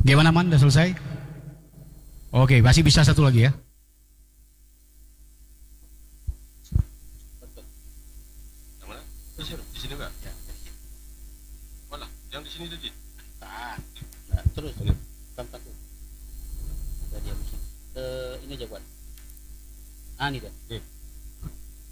Gimana Man, udah selesai? Oke, masih bisa satu lagi ya. Yang mana? Di sini enggak? Ya. Mana? Yang di sini tadi. Nah, terus tempat tuh. Udah dia musik. Ini aja buat. Ah, ini dah.